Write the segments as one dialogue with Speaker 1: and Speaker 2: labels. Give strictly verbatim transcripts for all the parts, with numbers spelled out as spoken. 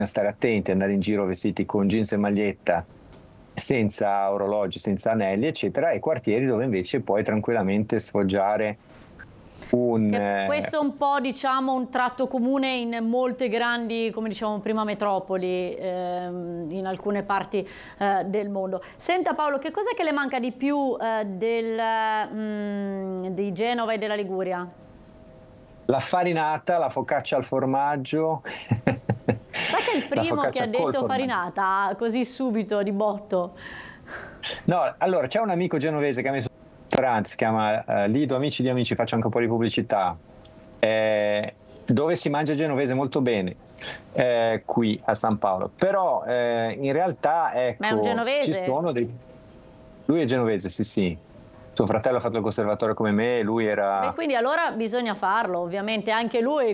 Speaker 1: stare attenti, andare in giro vestiti con jeans e maglietta, senza orologi, senza anelli, eccetera, e quartieri dove invece puoi tranquillamente sfoggiare un...
Speaker 2: Che questo è un po', diciamo, un tratto comune in molte grandi, come dicevamo prima, metropoli, ehm, in alcune parti eh, del mondo. Senta Paolo, che cos'è che le manca di più eh, del, mm, di Genova e della Liguria?
Speaker 1: La farinata, la focaccia al formaggio.
Speaker 2: Sa che è il primo che ha detto farinata, così subito, di botto?
Speaker 1: No, allora, c'è un amico genovese che ha messo un ristorante, si chiama uh, Lido Amici di Amici, faccio anche un po' di pubblicità, eh, dove si mangia genovese molto bene, eh, qui a San Paolo. Però eh, in realtà, ecco,
Speaker 2: ma è un genovese?
Speaker 1: Ci sono dei... Lui è genovese, sì sì. Suo fratello ha fatto il conservatore come me, lui era...
Speaker 2: E quindi allora bisogna farlo, ovviamente, anche lui.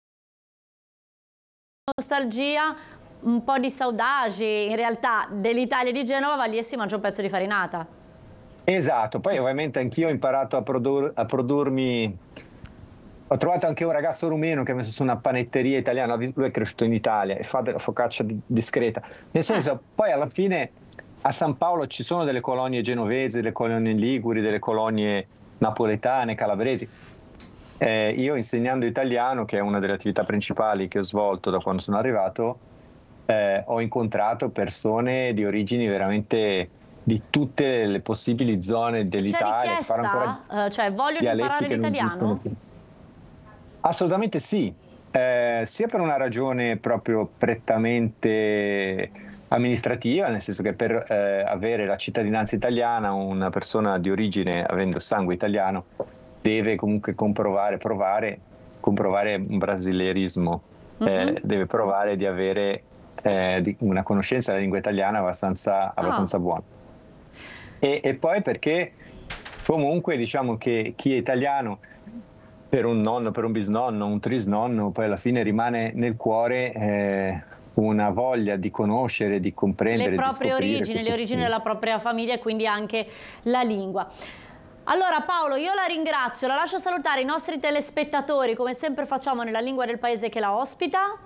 Speaker 2: Nostalgia, un po' di saudade, in realtà, dell'Italia di Genova, va lì e si mangia un pezzo di farinata.
Speaker 1: Esatto, poi ovviamente anch'io ho imparato a, produr a produrmi... Ho trovato anche un ragazzo rumeno che ha messo su una panetteria italiana, lui è cresciuto in Italia e fa della focaccia discreta. Nel senso, ah. poi alla fine a San Paolo ci sono delle colonie genovesi, delle colonie liguri, delle colonie napoletane, calabresi. Eh, io insegnando italiano, che è una delle attività principali che ho svolto da quando sono arrivato, eh, ho incontrato persone di origini veramente di tutte le possibili zone dell'Italia.
Speaker 2: C'è richiesta? Uh, cioè vogliono imparare l'italiano?
Speaker 1: Assolutamente sì, eh, sia per una ragione proprio prettamente amministrativa, nel senso che per eh, avere la cittadinanza italiana una persona di origine avendo sangue italiano deve comunque comprovare, provare, comprovare un brasilerismo, mm-hmm. eh, deve provare di avere eh, di una conoscenza della lingua italiana abbastanza, abbastanza oh. buona. E, e poi perché comunque diciamo che chi è italiano per un nonno, per un bisnonno, un trisnonno, poi alla fine rimane nel cuore eh, una voglia di conoscere, di comprendere,
Speaker 2: le proprie origini, le origini della propria famiglia e quindi anche la lingua. Allora Paolo, io la ringrazio, la lascio salutare i nostri telespettatori, come sempre facciamo nella lingua del paese che la ospita.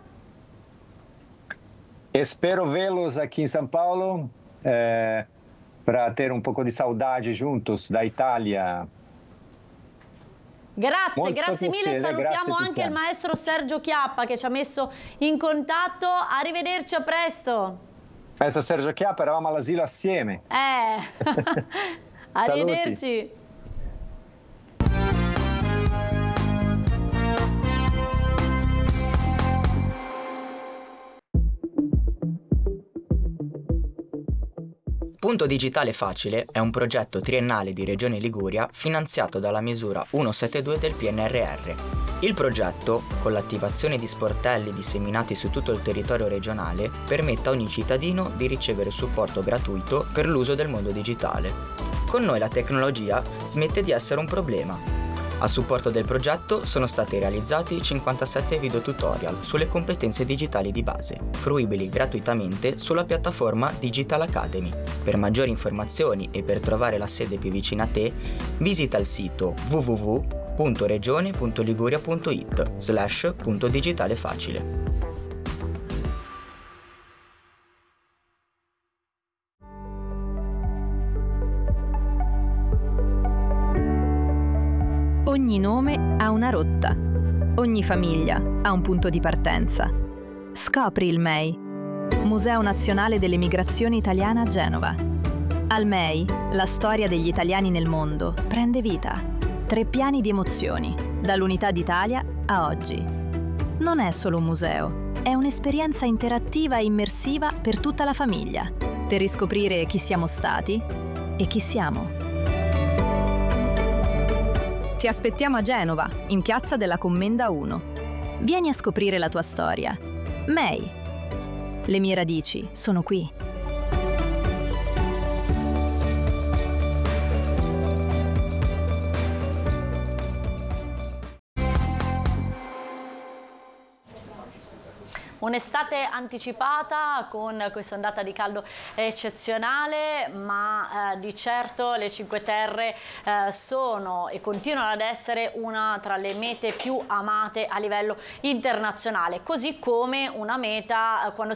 Speaker 1: Espero vê-los aqui em São Paulo eh, para ter um pouco de saudade juntos da Italia.
Speaker 2: Grazie,
Speaker 1: Molto
Speaker 2: grazie
Speaker 1: piacere,
Speaker 2: mille. Salutiamo
Speaker 1: grazie,
Speaker 2: anche
Speaker 1: Tiziana.
Speaker 2: il maestro Sergio Chiappa che ci ha messo in contatto. Arrivederci, a presto.
Speaker 1: Maestro Sergio Chiappa, eravamo all'asilo assieme.
Speaker 2: Eh, arrivederci.
Speaker 3: Punto Digitale Facile è un progetto triennale di Regione Liguria finanziato dalla misura centosettantadue del P N R R. Il progetto, con l'attivazione di sportelli disseminati su tutto il territorio regionale, permette a ogni cittadino di ricevere supporto gratuito per l'uso del mondo digitale. Con noi la tecnologia smette di essere un problema. A supporto del progetto sono stati realizzati cinquantasette video tutorial sulle competenze digitali di base, fruibili gratuitamente sulla piattaforma Digital Academy. Per maggiori informazioni e per trovare la sede più vicina a te, visita il sito w w w punto regione punto liguria punto it slash punto digitale facile.
Speaker 4: Ogni nome ha una rotta, ogni famiglia ha un punto di partenza. Scopri il M E I, Museo Nazionale dell'Emigrazione Italiana a Genova. Al M E I, la storia degli italiani nel mondo prende vita. Tre piani di emozioni, dall'Unità d'Italia a oggi. Non è solo un museo, è un'esperienza interattiva e immersiva per tutta la famiglia, per riscoprire chi siamo stati e chi siamo. Ti aspettiamo a Genova, in piazza della Commenda uno. Vieni a scoprire la tua storia. M E I. Le mie radici sono qui.
Speaker 2: Un'estate anticipata con questa ondata di caldo eccezionale, ma eh, di certo le Cinque Terre eh, sono e continuano ad essere una tra le mete più amate a livello internazionale, così come una meta eh, quando si